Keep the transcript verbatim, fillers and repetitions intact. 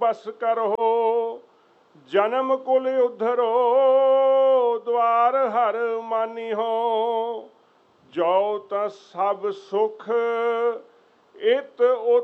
बस करो। जन्म कुल उद्धरो द्वार हर मानी हो। जो त सब सुख इत